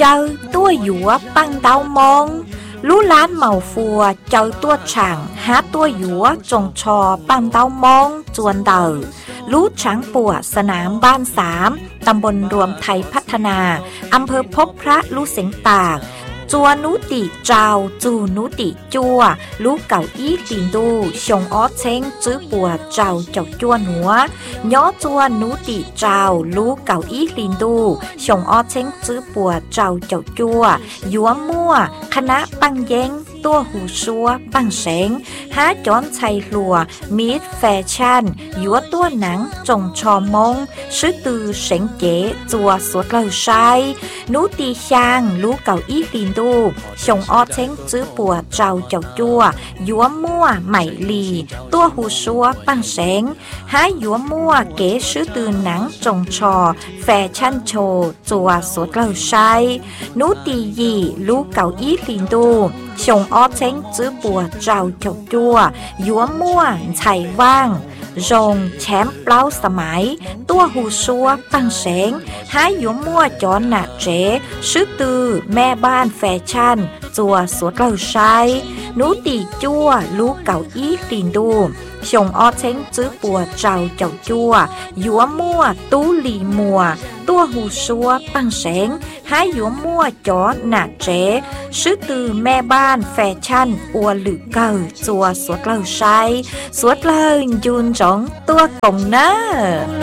ตัวหยัวปังเตามองรู้ล้านเหมาฟัวเจ้าตัวช่างหาตัวหยัวจงชอปังเตามองจวนเดอรู้ช้างปัวสนามบ้าน3ตำบลรวมไทยพัฒนาอำเภอพบพระรู้เสียงตากจัวนุติเจ้าจูนุติจัวรู้เก่าอี้ลินดูชงอ้อเช้งจื้อปัวเจ้าเจ้าจัวหนัวย้อจัวนุติเจ้ารู้เก่าอี้ลินดูชงอ้อเช้งจื้อปัวเจ้าเจ้าจัวยัวมั่วคณะปังเย้งตัวหูชัวปังเสงหาจอนชัยลัวมีดแฟชั่นยัวตัวหนังจงชอมงซื้อตือเสงเก๋จัวสวดเลาใช้นุตีช่างรู้เก่าอี้ลินดูชงอ้อเช้งจื้อปัวเจ้าเจ้าจัวยัวมั่วใหม่ลีตัวหูชัวปังเสงหายัวมั่วเก๋ซื้อตือหนังจงชอแฟชั่นโชว์จัวสวดเลาใช้นุตียีรู้เก่าอี้ลินดูชงอ้อเช้งจื้อปัวเจ้าเจ้าจัวยัวมั่วไฉว่างรงแชมป์เปล่าสมัยตัวหูชัวปังเสงหายัวมั่วจอนหนาเจซื้อตือแม่บ้านแฟชั่นจัวสวดเราใช้นูตีจัวลูกเก่าอี้ลินดูชงอ้อเช้งจื้อปัวเจ้าเจ้าจัวยัวมั่วตู้หลีมัวตัวหูชัวปังเสงหายัวมั่วจอหนาเจซื้อตือแม่บ้านแฟชั่นอัวหรือเก่าจัวสวดเราใช้สวดเลยยุนจงตัวกงเนอ